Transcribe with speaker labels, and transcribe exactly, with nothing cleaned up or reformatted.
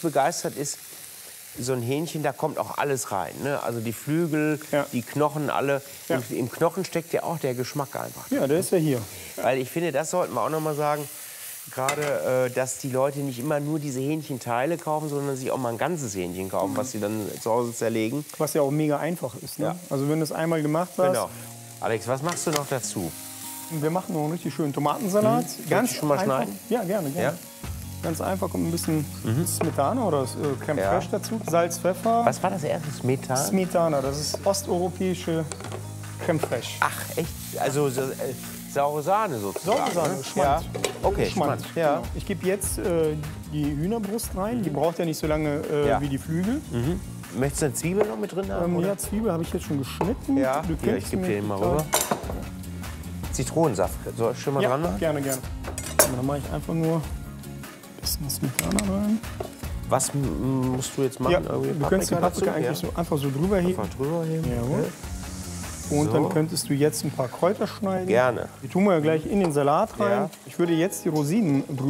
Speaker 1: begeistert, ist, so ein Hähnchen, da kommt auch alles rein. Ne? Also die Flügel,
Speaker 2: Ja.
Speaker 1: die Knochen, alle.
Speaker 2: Ja.
Speaker 1: Und im Knochen steckt ja auch der Geschmack einfach.
Speaker 2: Ja, der ist ja hier.
Speaker 1: Weil ich finde, das sollten wir auch noch mal sagen, gerade, äh, dass die Leute nicht immer nur diese Hähnchenteile kaufen, sondern sich auch mal ein ganzes Hähnchen kaufen, was sie dann zu Hause zerlegen.
Speaker 2: Was ja auch mega einfach ist. Ne?
Speaker 1: Ja.
Speaker 2: Also wenn du es einmal gemacht hast.
Speaker 1: Genau. Alex, was machst du noch dazu?
Speaker 2: Wir machen noch einen richtig schönen Tomatensalat.
Speaker 1: Mhm.
Speaker 2: Ganz
Speaker 1: ich schon mal
Speaker 2: einfach.
Speaker 1: schneiden?
Speaker 2: Ja, gerne, gerne.
Speaker 1: Ja?
Speaker 2: Ganz einfach, kommt ein bisschen Smetana oder äh, Creme
Speaker 1: Ja.
Speaker 2: Fraiche dazu. Salz, Pfeffer.
Speaker 1: Was war das erste? Smetana?
Speaker 2: Smetana, das ist osteuropäische Creme Fraiche.
Speaker 1: Ach, echt? Also so, äh, saure Sahne sozusagen?
Speaker 2: Saure Sahne,
Speaker 1: ne?
Speaker 2: Schmand.
Speaker 1: Ja. Okay,
Speaker 2: Schmand.
Speaker 1: Schmand. Ja.
Speaker 2: Genau. Ich gebe jetzt äh, die Hühnerbrust rein. Die braucht ja nicht so lange äh,
Speaker 1: Ja.
Speaker 2: wie die Flügel.
Speaker 1: Mhm. Möchtest du eine Zwiebel noch mit drin haben?
Speaker 2: Ähm,
Speaker 1: oder?
Speaker 2: ja, Zwiebel habe ich jetzt schon geschnitten.
Speaker 1: Ja,
Speaker 2: Du
Speaker 1: hier,
Speaker 2: könntest
Speaker 1: ich gebe
Speaker 2: mir
Speaker 1: dir den mal
Speaker 2: total-
Speaker 1: rüber. Zitronensaft, soll ich schon mal
Speaker 2: Ja,
Speaker 1: dran machen?
Speaker 2: gerne, gerne. Und dann mache ich einfach nur ein bisschen Smetana rein.
Speaker 1: Was m- musst du jetzt machen?
Speaker 2: Ja,
Speaker 1: Irgendwie
Speaker 2: du könntest die
Speaker 1: dazu?
Speaker 2: Paprika eigentlich
Speaker 1: Ja.
Speaker 2: so, einfach so drüber heben.
Speaker 1: Einfach drüber heben.
Speaker 2: Jawohl. Und
Speaker 1: So.
Speaker 2: dann könntest du jetzt ein paar Kräuter schneiden.
Speaker 1: Gerne.
Speaker 2: Die tun wir ja gleich in den Salat rein.
Speaker 1: Ja.
Speaker 2: Ich würde jetzt die Rosinen drüber